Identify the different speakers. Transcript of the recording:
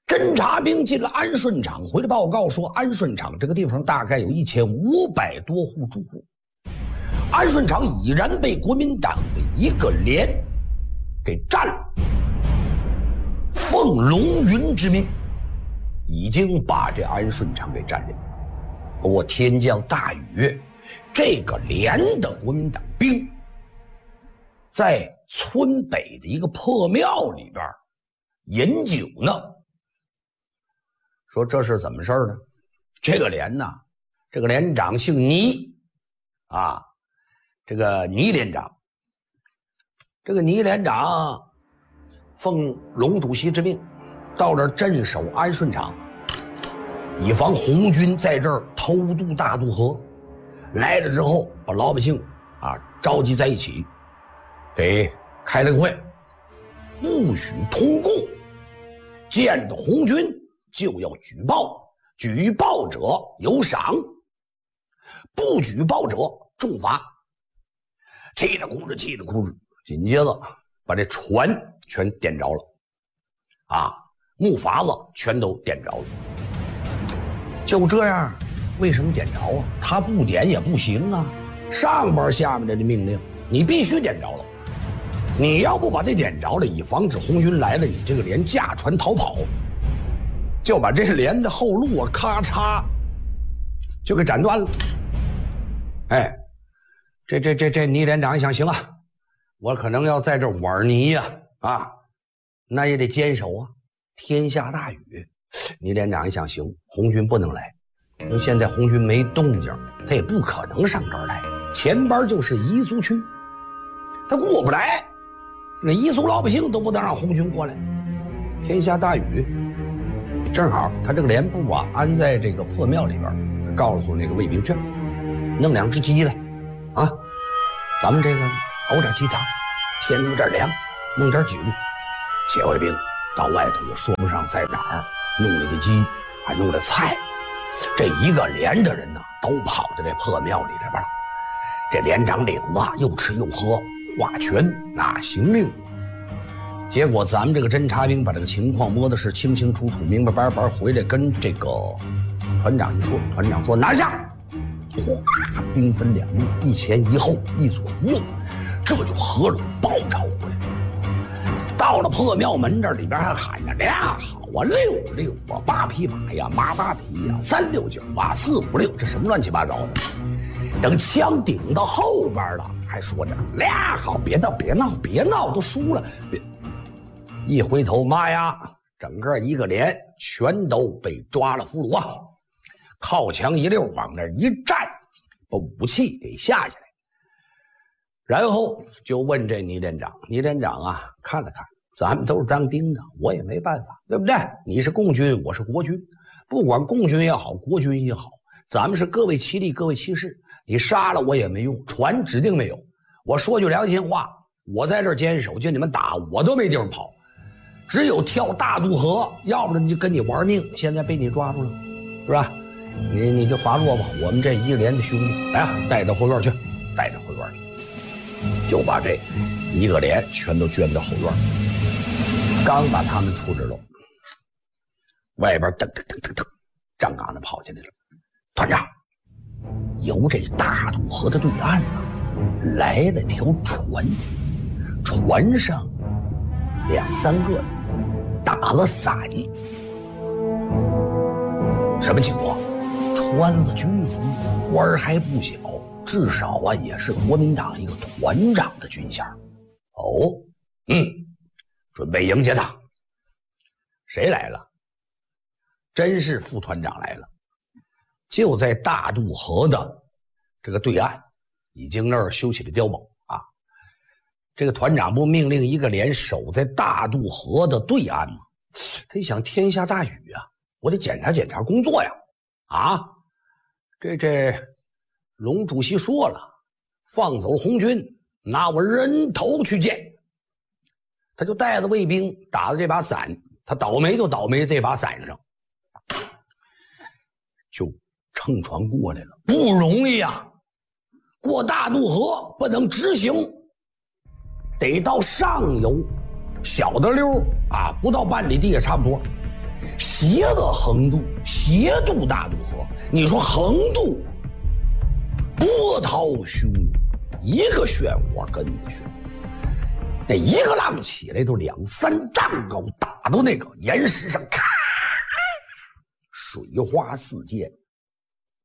Speaker 1: 侦察兵进了安顺场，回来报告说，安顺场这个地方大概有1500多户住户，安顺场已然被国民党的一个连给占了。奉龙云之命，已经把这安顺场给占领。不过天降大雨，这个连的国民党兵在村北的一个破庙里边饮酒呢。说这是怎么事呢？这个连呢，这个连长姓倪啊，这个倪连长，这个倪连长奉龙主席之命，到这镇守安顺场，以防红军在这儿偷渡大渡河。来了之后，把老百姓召集在一起，给开了个会，不许通共，见到红军就要举报，举报者有赏，不举报者重罚。气着哭着，气着哭着，紧接着把这船全点着了，木筏子全都点着了。就这样，为什么点着啊？他不点也不行啊，上边下面的命令，你必须点着了。你要不把这点着了，以防止红军来了，你这个连驾船逃跑，就把这连的后路咔嚓就给斩断了。这倪连长一想，行啊，我可能要在这玩泥呀，那也得坚守啊。天下大雨，倪连长一想，行，红军不能来，因为现在红军没动静，他也不可能上这儿来。前边就是彝族区，他过不来，那彝族老百姓都不能让红军过来。天下大雨，正好他这个连部安在这个破庙里边，告诉那个卫兵去，弄2只鸡来，咱们这个熬点鸡汤，天有点凉，弄点酒。且卫兵到外头也说不上在哪儿弄了个鸡，还弄了菜。这一个连的人呢，都跑到这破庙里这边了。这连长领子又吃又喝，划拳行令。结果咱们这个侦察兵把这个情况摸的是清清楚楚、明明白白，回来跟这个团长一说，团长说拿下。哗，兵分2路，一前一后，一左一右，这就合拢包抄回来。到了破庙门这里边还喊着俩好6六8匹马呀，马8匹呀，3六94五6，这什么乱七八糟的。等枪顶到后边了，还说着俩好，别闹，都输了。一回头，妈呀，整个一个连全都被抓了俘虏啊！靠墙一溜往那一站，把武器给下来，然后就问这倪连长，倪连长看了看，咱们都是当兵的，我也没办法，对不对？你是共军，我是国军，不管共军也好，国军也好，咱们是各为其利，各为其事。你杀了我也没用，船指定没有。我说句良心话，我在这儿坚守，就你们打我都没地方跑，只有跳大渡河，要不然就跟你玩命。现在被你抓住了，是吧？你就发落吧，我们这一个连的兄弟，来带到后院去，带着后院去，就把这一个连全都圈到后院。刚把他们处置了，外边噔，张嘎子跑进来了。团长，由这大渡河的对岸来了条船，船上2、3个人打了伞。什么情况？穿了军服，官还不小，至少也是国民党一个团长的军衔。准备迎接他。谁来了？真是副团长来了，就在大渡河的这个对岸，已经那儿修起了碉堡这个团长不命令一个连守在大渡河的对岸吗？他一想，天下大雨我得检查检查工作呀。这龙主席说了，放走红军，拿我人头去见。他就带着卫兵打着这把伞，他倒霉就倒霉这把伞上，就乘船过来了，不容易过大渡河不能直行，得到上游小的溜不到半里地也差不多， 斜的横渡，斜渡大渡河。你说横渡，波涛汹涌，一个漩涡跟一个漩涡，那一个浪起来都2、3丈高，打到那个岩石上，咔，水花四溅，